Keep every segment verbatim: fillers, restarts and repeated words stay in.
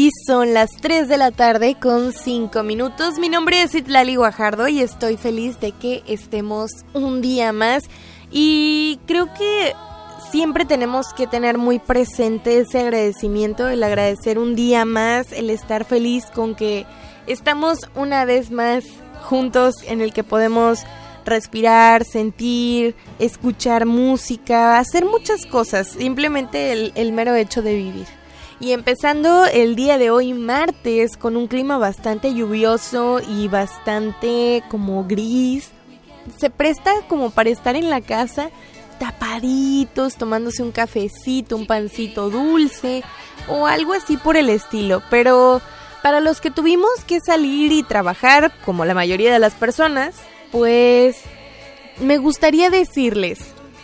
Y son las tres de la tarde con cinco minutos. Mi nombre es Itlali Guajardo y estoy feliz de que estemos un día más. Y creo que siempre tenemos que tener muy presente ese agradecimiento, el agradecer un día más, el estar feliz con que estamos una vez más juntos, en el que podemos respirar, sentir, escuchar música, hacer muchas cosas, simplemente el, el mero hecho de vivir. Y empezando el día de hoy, martes, con un clima bastante lluvioso y bastante como gris, se presta como para estar en la casa tapaditos, tomándose un cafecito, un pancito dulce o algo así por el estilo. Pero para los que tuvimos que salir y trabajar, como la mayoría de las personas, pues me gustaría decirles,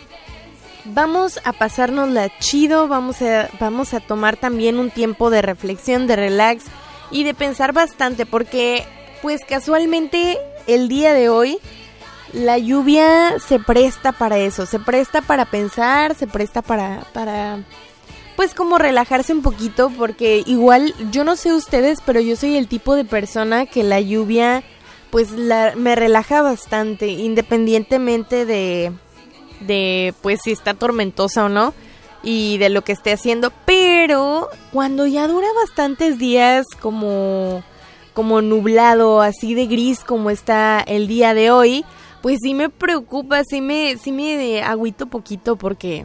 vamos a pasárnosla chido, vamos a, vamos a tomar también un tiempo de reflexión, de relax y de pensar bastante, porque pues casualmente el día de hoy la lluvia se presta para eso, se presta para pensar, se presta para, para pues como relajarse un poquito, porque igual yo no sé ustedes, pero yo soy el tipo de persona que la lluvia pues la, me relaja bastante, independientemente de, de pues si está tormentosa o no y de lo que esté haciendo. Pero cuando ya dura bastantes días como, como nublado, así de gris como está el día de hoy, pues sí me preocupa, sí me, sí me agüito poquito, porque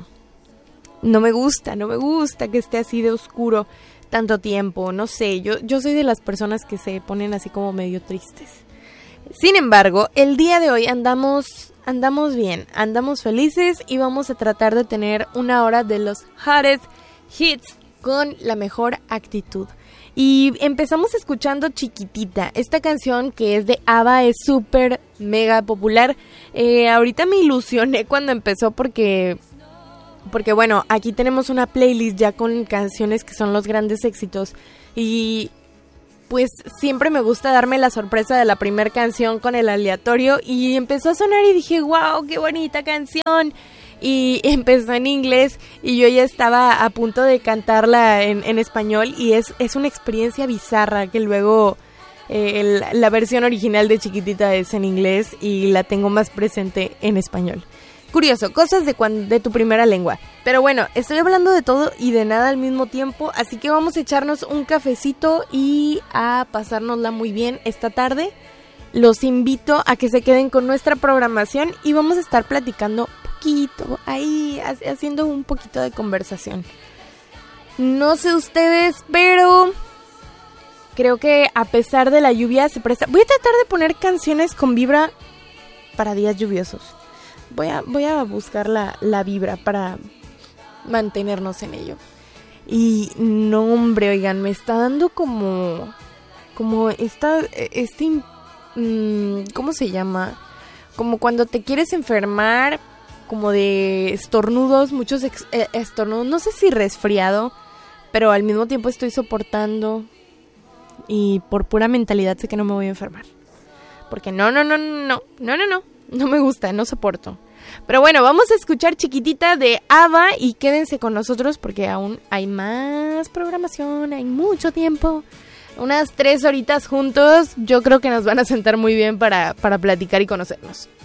no me gusta, no me gusta que esté así de oscuro tanto tiempo, no sé, yo, yo soy de las personas que se ponen así como medio tristes. Sin embargo, el día de hoy andamos, andamos bien, andamos felices y vamos a tratar de tener una hora de los hottest hits con la mejor actitud. Y empezamos escuchando Chiquitita, esta canción que es de ABBA, es súper mega popular. Eh, ahorita me ilusioné cuando empezó porque, porque bueno, aquí tenemos una playlist ya con canciones que son los grandes éxitos. Y pues siempre me gusta darme la sorpresa de la primera canción con el aleatorio. Y empezó a sonar y dije, wow, qué bonita canción. Y empezó en inglés y yo ya estaba a punto de cantarla en, en español. Y es, es una experiencia bizarra que luego eh, el, la versión original de Chiquitita es en inglés y la tengo más presente en español. Curioso, cosas de, cuando, de tu primera lengua. Pero bueno, estoy hablando de todo y de nada al mismo tiempo, así que vamos a echarnos un cafecito y a pasárnosla muy bien esta tarde. Los invito a que se queden con nuestra programación y vamos a estar platicando poquito, ahí haciendo un poquito de conversación. No sé ustedes, pero creo que a pesar de la lluvia se presta. Voy a tratar de poner canciones con vibra para días lluviosos. Voy a, voy a buscar la, la vibra para mantenernos en ello. Y no, hombre, oigan, me está dando como, como esta, este, mmm, ¿cómo se llama? Como cuando te quieres enfermar, como de estornudos, muchos ex, eh, estornudos, no sé si resfriado, pero al mismo tiempo estoy soportando y por pura mentalidad sé que no me voy a enfermar. Porque no, no, no, no, no, no, no, no. No me gusta, no soporto. Pero bueno, vamos a escuchar Chiquitita de ABBA y quédense con nosotros porque aún hay más programación, hay mucho tiempo. Unas tres horitas juntos, yo creo que nos van a sentar muy bien para, para platicar y conocernos.